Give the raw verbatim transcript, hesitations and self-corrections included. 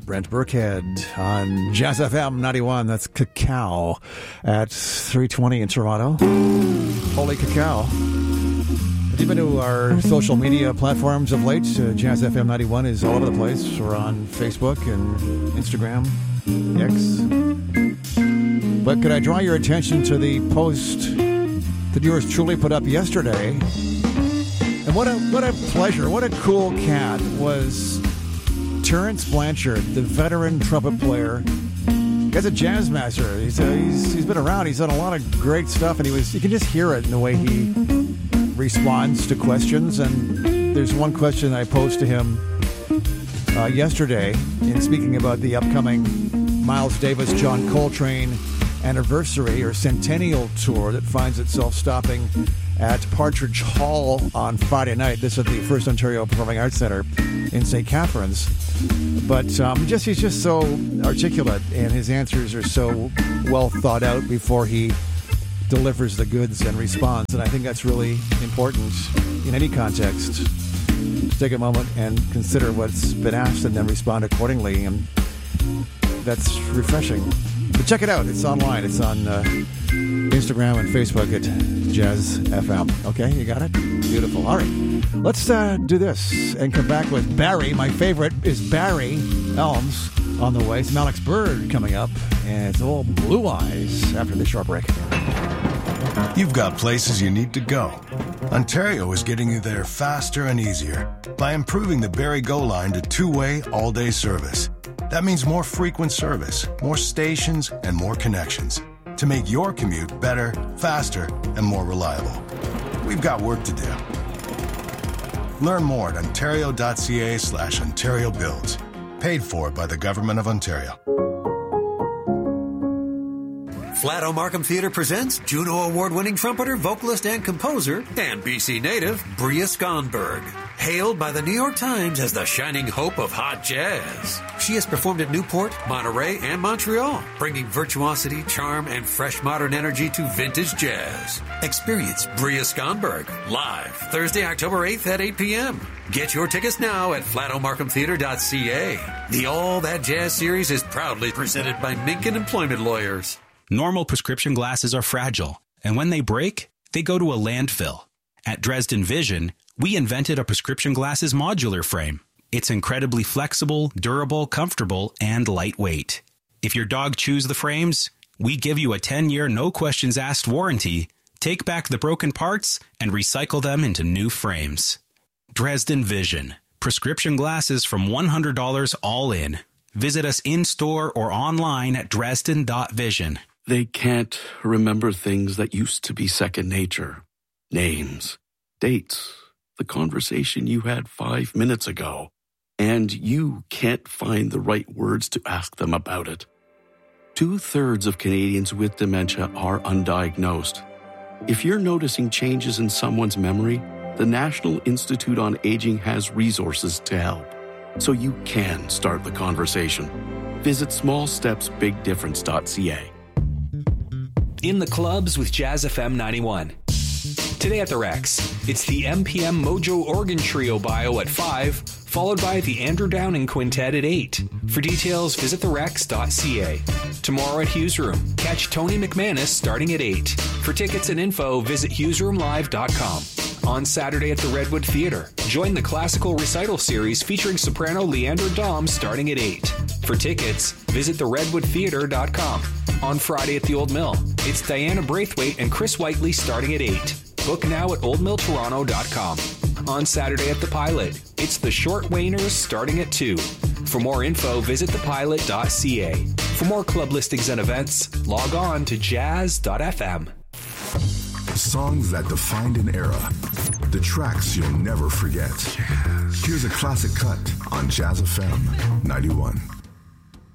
Brent Burkhead on Jazz F M ninety-one. That's Cacao at three twenty in Toronto. Holy Cacao. Have you been to our social media platforms of late? Uh, Jazz F M ninety-one is all over the place. We're on Facebook and Instagram, X. But could I draw your attention to the post that yours truly put up yesterday? And what a what a pleasure, what a cool cat was Terrence Blanchard, the veteran trumpet player. Guy's a jazz master. He's, a, he's he's been around. He's done a lot of great stuff, and he was you can just hear it in the way he responds to questions. And there's one question I posed to him uh, yesterday in speaking about the upcoming Miles Davis, John Coltrane anniversary or centennial tour that finds itself stopping at Partridge Hall on Friday night. This is the First Ontario Performing Arts Centre in Saint Catharines. But um, just he's just so articulate, and his answers are so well thought out before he delivers the goods and responds. And I think that's really important in any context. Just take a moment and consider what's been asked and then respond accordingly. And that's refreshing. But check it out. It's online. It's on uh, Instagram and Facebook at Jazz F M. Okay, you got it? Beautiful. All right. Let's uh, do this and come back with Barry. My favorite is Barry Elms on the way. Some Alex Bird coming up. And it's all Blue Eyes after this short break. You've got places you need to go. Ontario is getting you there faster and easier by improving the Barrie Go line to two-way all-day service. That means more frequent service, more stations, and more connections to make your commute better, faster, and more reliable. We've got work to do. Learn more at ontario.ca slash Ontario Builds. Paid for by the Government of Ontario. Flato Markham Theatre presents Juno Award-winning trumpeter, vocalist, and composer, and B C native, Bria Skonberg. Hailed by the New York Times as the shining hope of hot jazz. She has performed at Newport, Monterey, and Montreal, bringing virtuosity, charm, and fresh modern energy to vintage jazz. Experience Bria Skonberg live Thursday, October eighth at eight p.m. Get your tickets now at flato markham theatre dot c a. The All That Jazz series is proudly presented by Minkin Employment Lawyers. Normal prescription glasses are fragile, and when they break, they go to a landfill. At Dresden Vision, we invented a prescription glasses modular frame. It's incredibly flexible, durable, comfortable, and lightweight. If your dog chews the frames, we give you a ten-year no-questions-asked warranty, take back the broken parts, and recycle them into new frames. Dresden Vision. Prescription glasses from one hundred dollars all in. Visit us in-store or online at dresden dot vision. They can't remember things that used to be second nature. Names, dates, the conversation you had five minutes ago. And you can't find the right words to ask them about it. Two-thirds of Canadians with dementia are undiagnosed. If you're noticing changes in someone's memory, the National Institute on Aging has resources to help, so you can start the conversation. Visit small steps big difference dot c a. In the clubs with Jazz F M ninety-one. Today at the Rex, it's the M P M Mojo Organ Trio Bio at five, followed by the Andrew Downing Quintet at eight. For details, visit the rex dot c a. Tomorrow at Hughes Room, catch Tony McManus starting at eight. For tickets and info, visit hughes room live dot com. On Saturday at the Redwood Theatre, join the classical recital series featuring soprano Leandra Dom starting at eight. For tickets, visit the redwood theatre dot com. On Friday at the Old Mill, it's Diana Braithwaite and Chris Whiteley starting at eight. Book now at old mill toronto dot com. On Saturday at the Pilot, it's the Short Wainers starting at two. For more info, visit the pilot dot c a. For more club listings and events, log on to jazz dot f m. Songs that defined an era. The tracks you'll never forget. Here's a classic cut on Jazz F M ninety-one.